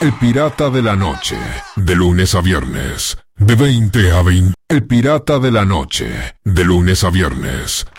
El Pirata de la Noche, de lunes a viernes, de 20 a 20. El Pirata de la Noche, de lunes a viernes,